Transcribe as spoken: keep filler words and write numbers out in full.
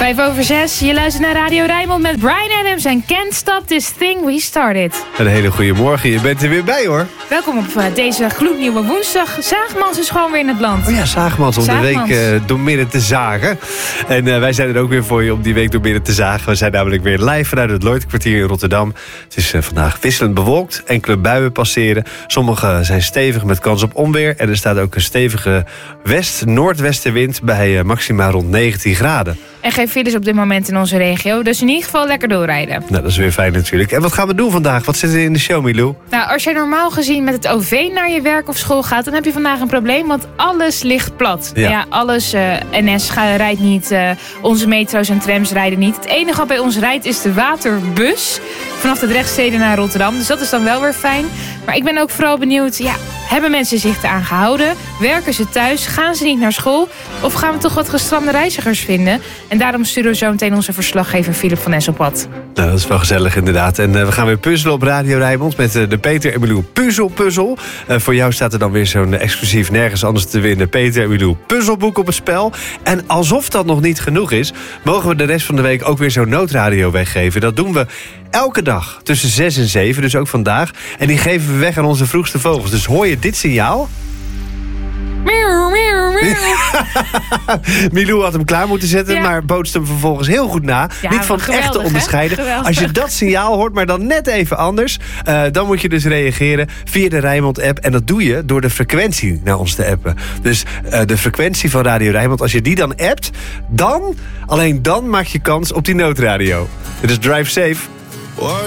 Vijf over zes, je luistert naar Radio Rijnmond met Bryan Adams en Can't Stop This Thing We Started. Een hele goede morgen, je bent er weer bij hoor. Welkom op uh, deze gloednieuwe woensdag. Zaagmans is gewoon weer in het land. Oh ja, Zaagmans om Zaagmans. de week uh, door midden te zagen. En uh, wij zijn er ook weer voor je om die week door midden te zagen. We zijn namelijk weer live vanuit het Lloydkwartier in Rotterdam. Het is uh, vandaag wisselend bewolkt, enkele buien passeren. Sommige zijn stevig met kans op onweer. En er staat ook een stevige west-noordwestenwind bij uh, maxima rond negentien graden. En geen files op dit moment in onze regio, dus in ieder geval lekker doorrijden. Nou, dat is weer fijn natuurlijk. En wat gaan we doen vandaag? Wat zit er in de show, Milou? Nou, als jij normaal gezien met het O V naar je werk of school gaat, dan heb je vandaag een probleem, want alles ligt plat. Ja, ja alles, uh, N S ga, rijdt niet, uh, onze metro's en trams rijden niet. Het enige wat bij ons rijdt is de waterbus vanaf de Drechtstede naar Rotterdam. Dus dat is dan wel weer fijn. Maar ik ben ook vooral benieuwd, ja, hebben mensen zich eraan gehouden? Werken ze thuis? Gaan ze niet naar school? Of gaan we toch wat gestrande reizigers vinden? En daarom sturen we zo meteen onze verslaggever Philip van Nes op pad. Nou, dat is wel gezellig inderdaad. En uh, we gaan weer puzzelen op Radio Rijnmond met uh, de Peter en Milou puzzelpuzzel. Uh, voor jou staat er dan weer zo'n uh, exclusief nergens anders te winnen Peter en Milou puzzelboek op het spel. En alsof dat nog niet genoeg is, mogen we de rest van de week ook weer zo'n noodradio weggeven. Dat doen we elke dag tussen zes en zeven, dus ook vandaag. En die geven we weg aan onze vroegste vogels. Dus hoor je dit signaal? Miauw, miauw, miauw. Milou had hem klaar moeten zetten, ja. maar bootst hem vervolgens heel goed na. Ja, niet van echt te onderscheiden. Als je dat signaal hoort, maar dan net even anders, uh, dan moet je dus reageren via de Rijnmond-app. En dat doe je door de frequentie naar ons te appen. Dus uh, de frequentie van Radio Rijnmond, als je die dan appt, dan, alleen dan maak je kans op die noodradio. Dus drive safe.